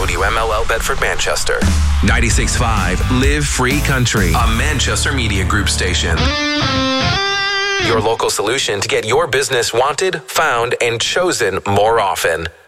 WMLL Bedford, Manchester. 96.5 Live Free Country, a Manchester Media Group station. Your local solution to get your business wanted, found, and chosen more often.